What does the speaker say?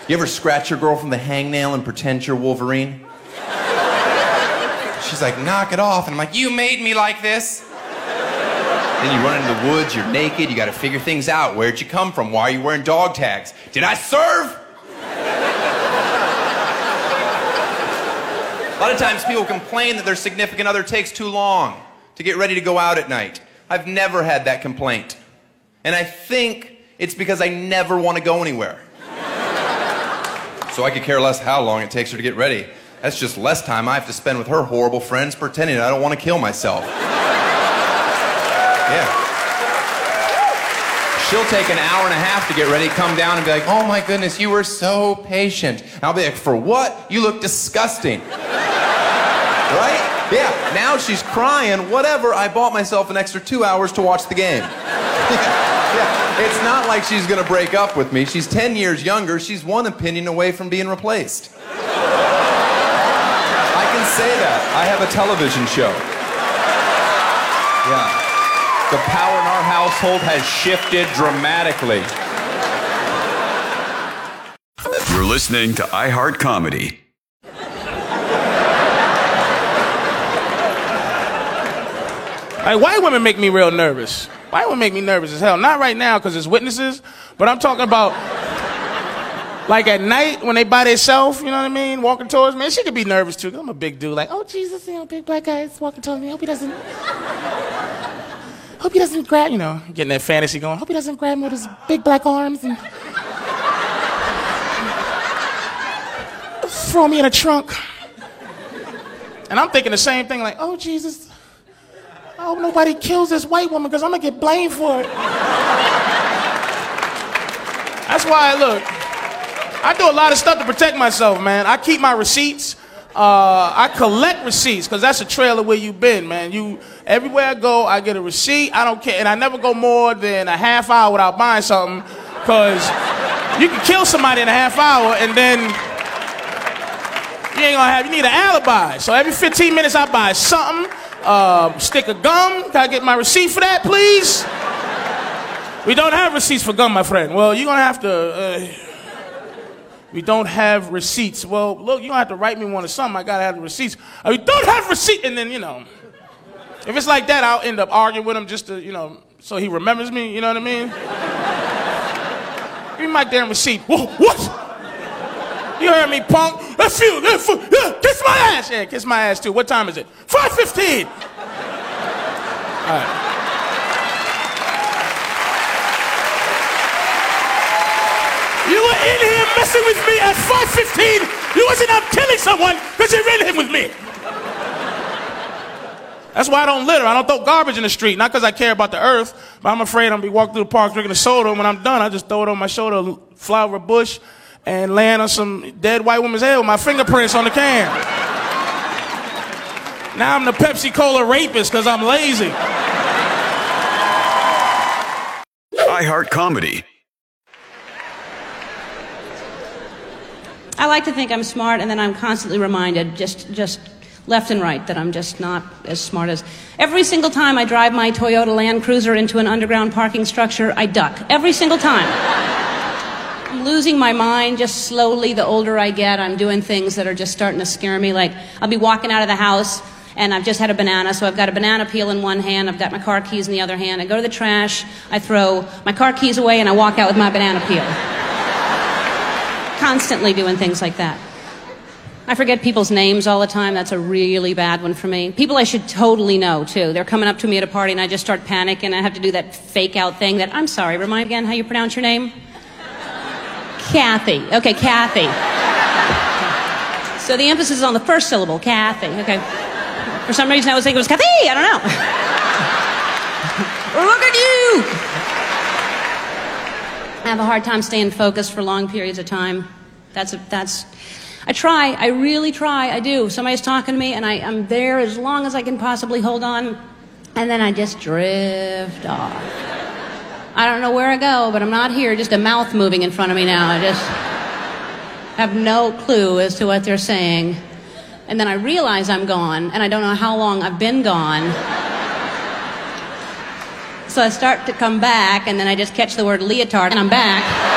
You ever scratch your girl from the hangnail and pretend you're Wolverine? She's like, knock it off. And I'm like, you made me like this. Then you run into the woods, you're naked, you gotta figure things out. Where'd you come from? Why are you wearing dog tags? Did I serve? A lot of times people complain that their significant other takes too long to get ready to go out at night. I've never had that complaint. And I think it's because I never want to go anywhere. So I could care less how long it takes her to get ready. That's just less time I have to spend with her horrible friends pretending I don't want to kill myself. Yeah. She'll take an hour and a half to get ready, come down and be like, oh my goodness, you were so patient. And I'll be like, for what? You look disgusting. Right? Yeah. Now she's crying, whatever, I bought myself an extra 2 hours to watch the game. Yeah. It's not like she's gonna break up with me. She's 10 years younger. She's one opinion away from being replaced. I can say that. I have a television show. Yeah. The power in our household has shifted dramatically. You're listening to iHeart Comedy. Like, white women make me real nervous. White women make me nervous as hell. Not right now because there's witnesses, but I'm talking about like at night when they by themselves, you know what I mean, walking towards me. And she could be nervous too because I'm a big dude. Like, oh Jesus, you know, big black guy is walking towards me. Hope he doesn't grab, you know, getting that fantasy going. Hope he doesn't grab me with his big black arms and throw me in a trunk. And I'm thinking the same thing, like, oh Jesus, I hope nobody kills this white woman because I'm gonna get blamed for it. That's why, look, I do a lot of stuff to protect myself, man. I keep my receipts. I collect receipts because that's a trail of where you've been, man. Everywhere I go, I get a receipt. I don't care, and I never go more than a half hour without buying something because you can kill somebody in a half hour and then you need an alibi. So every 15 minutes I buy something. Stick of gum. Can I get my receipt for that, please? We don't have receipts for gum, my friend. Well, you're gonna have to. We don't have receipts. Well, look, you're gonna have to write me one or something. I gotta have the receipts. We don't have receipt, and then if it's like that, I'll end up arguing with him just to, so he remembers me. You know what I mean? Give me my damn receipt. Whoa, what? You heard me, punk? That's you. Kiss my ass. Yeah, kiss my ass too. What time is it? 5:15. All right. You were in here messing with me at 5:15. You wasn't out killing someone because you're in here with me. That's why I don't litter. I don't throw garbage in the street. Not because I care about the earth, but I'm afraid I'm going to be walking through the park drinking a soda. And when I'm done, I just throw it on my shoulder, fly over a bush, and land on some dead white woman's head with my fingerprints on the can. Now I'm the Pepsi Cola rapist because I'm lazy. iHeart Comedy. I like to think I'm smart, and then I'm constantly reminded, just left and right, that I'm just not as smart as... Every single time I drive my Toyota Land Cruiser into an underground parking structure, I duck. Every single time. I'm losing my mind just slowly. The older I get, I'm doing things that are just starting to scare me. Like, I'll be walking out of the house, and I've just had a banana, so I've got a banana peel in one hand, I've got my car keys in the other hand. I go to the trash, I throw my car keys away, and I walk out with my banana peel. Constantly doing things like that. I forget people's names all the time. That's a really bad one for me. People I should totally know, too. They're coming up to me at a party, and I just start panicking. I have to do that fake-out thing that, I'm sorry, remind me again how you pronounce your name? Kathy. Okay, Kathy. So the emphasis is on the first syllable, Kathy. Okay. For some reason, I was thinking it was Kathy. I don't know. Look at you! I have a hard time staying focused for long periods of time. I try. I really try. I do. Somebody's talking to me, and I'm there as long as I can possibly hold on, and then I just drift off. I don't know where I go, but I'm not here. Just a mouth moving in front of me now. I just have no clue as to what they're saying. And then I realize I'm gone, and I don't know how long I've been gone. So I start to come back, and then I just catch the word leotard, and I'm back.